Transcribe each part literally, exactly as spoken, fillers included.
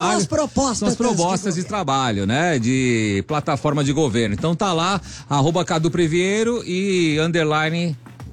São as propostas. São as propostas de, de trabalho, né? De plataforma de governo. Então tá lá, arroba Cadu Previeiro e underline...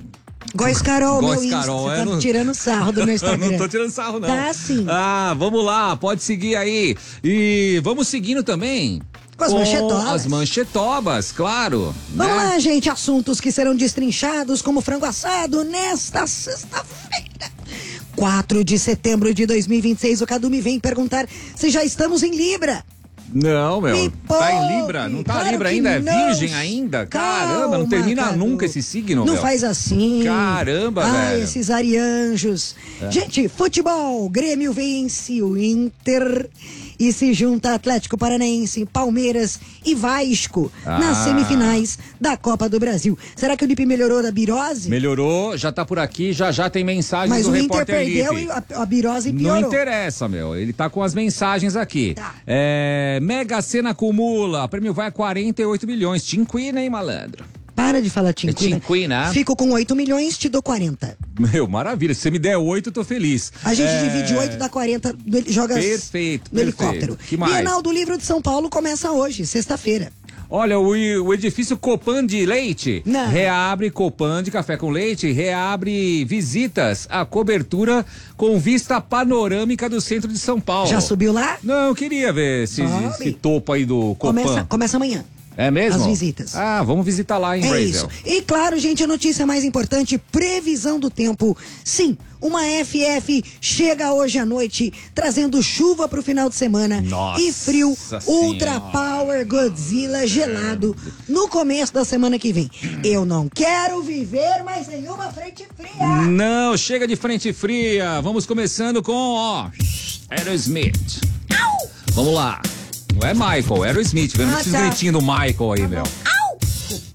Góes Carol, Góes meu Insta, Carol, você tá não... tirando sarro do meu Instagram. Não tô tirando sarro, não. Tá sim. Ah, vamos lá, pode seguir aí. E vamos seguindo também... Com as manchetobas. As manchetobas, claro. Vamos né? lá, gente, assuntos que serão destrinchados como frango assado nesta sexta-feira. quatro de setembro de dois mil e vinte e seis, o Cadu me vem perguntar se já estamos em Libra. Não, meu. Me Tá em poupe, Libra? Não tá claro Libra que ainda? É não. virgem ainda? Calma, Caramba, não termina Cadu. nunca esse signo, Não meu. faz assim. Caramba, Ai, velho. esses arianjos. É. Gente, futebol. Grêmio vence o Inter e se junta Atlético Paranaense, Palmeiras e Vasco Ah. nas semifinais da Copa do Brasil. Será que o Lipe melhorou da birose? Melhorou, já tá por aqui, já já tem mensagem Mas do o Inter repórter perdeu Lipe. e a, a birose Não piorou. interessa, meu. Ele tá com as mensagens aqui. Tá. É, Mega Sena acumula. O prêmio vai a quarenta e oito milhões. Tinquina, hein, malandro? Para de falar Tinquina. É Tinquina. Fico com oito milhões, te dou quarenta. Meu, maravilha. Se você me der oito, eu tô feliz. A gente É, divide oito, dá quarenta, do- joga Perfeito, no perfeito. helicóptero. Que mais? Bienal do Livro de São Paulo começa hoje, sexta-feira. Olha, o, o edifício Copan de Leite Não. reabre Copan de Café com Leite, reabre visitas à cobertura com vista panorâmica do centro de São Paulo. Já subiu lá? Não, eu queria ver esse, Sobe. esse topo aí do Copan. Começa, começa amanhã. É mesmo? As visitas. Ah, vamos visitar lá em É Brasil. isso. E claro, gente, a notícia mais importante, previsão do tempo. Sim, uma F F chega hoje à noite, trazendo chuva pro final de semana. Nossa e frio, Senhora. Ultra Power Godzilla gelado no começo da semana que vem. Eu não quero viver mais nenhuma frente fria. Não, chega de frente fria. Vamos começando com, ó, Aerosmith. Au! Vamos lá. Não é Michael, Aerosmith. Vendo Ah, esses tá. gritinhos do Michael aí, meu. Au!